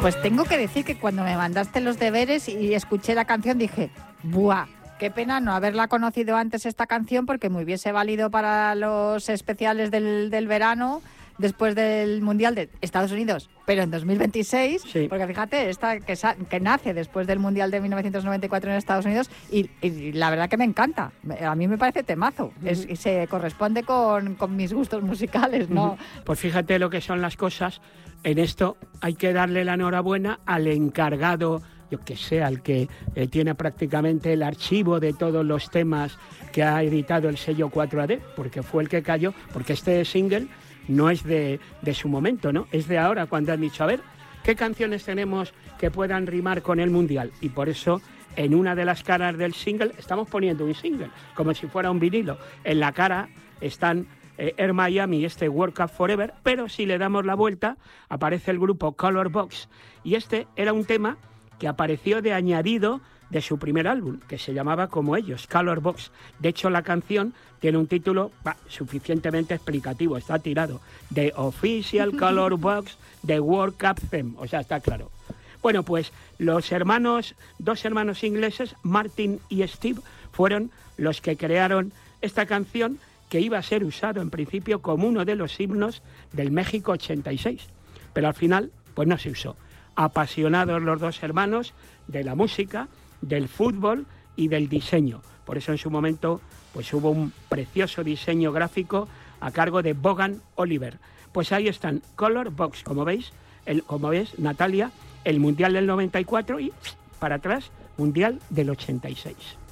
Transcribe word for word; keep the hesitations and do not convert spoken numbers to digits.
Pues tengo que decir que cuando me mandaste los deberes y escuché la canción dije, ¡buah! Qué pena no haberla conocido antes esta canción, porque me hubiese valido para los especiales del, del verano después del Mundial de Estados Unidos, pero en dos mil veintiséis, sí. Porque fíjate, esta que, que nace después del Mundial de mil novecientos noventa y cuatro en Estados Unidos y, y la verdad que me encanta, a mí me parece temazo, uh-huh. es, y se corresponde con, con mis gustos musicales, ¿no? Uh-huh. Pues fíjate lo que son las cosas, en esto hay que darle la enhorabuena al encargado, yo que sé, al que eh, tiene prácticamente el archivo de todos los temas que ha editado el sello cuatro A D, porque fue el que cayó, porque este single no es de, de su momento, ¿no? Es de ahora, cuando han dicho, a ver, ¿qué canciones tenemos que puedan rimar con el Mundial? Y por eso, en una de las caras del single, estamos poniendo un single, como si fuera un vinilo. En la cara están eh, Air Miami y este World Cup Forever, pero si le damos la vuelta, aparece el grupo Color Box. Y este era un tema que apareció de añadido de su primer álbum, que se llamaba como ellos, Color Box. De hecho, la canción tiene un título bah, suficientemente explicativo, está tirado, The Official Color Box de World Cup Theme, o sea, está claro. Bueno, pues los hermanos, dos hermanos ingleses, Martin y Steve, fueron los que crearon esta canción, que iba a ser usado en principio como uno de los himnos del México ochenta y seis, pero al final, pues no se usó. Apasionados los dos hermanos de la música, del fútbol y del diseño. Por eso en su momento pues hubo un precioso diseño gráfico a cargo de Vaughan Oliver. Pues ahí están, Color Box, como veis, el, como ves, Natalia, el Mundial del noventa y cuatro y para atrás, Mundial del ochenta y seis.